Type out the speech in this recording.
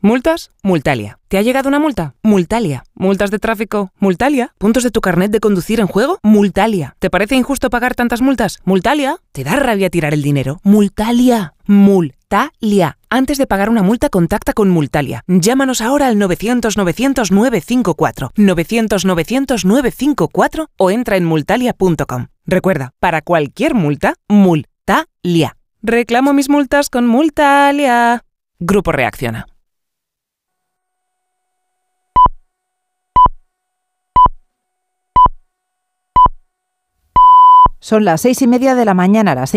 ¿Multas? Multalia. ¿Te ha llegado una multa? Multalia. ¿Multas de tráfico? Multalia. ¿Puntos de tu carnet de conducir en juego? Multalia. ¿Te parece injusto pagar tantas multas? Multalia. ¿Te da rabia tirar el dinero? Multalia. Multalia. Antes de pagar una multa, contacta con Multalia. Llámanos ahora al 900-900-954, 900-900-954 o entra en multalia.com. Recuerda, para cualquier multa, Multalia. Reclamo mis multas con Multalia. Grupo Reacciona. Son las 6:30 de la mañana, las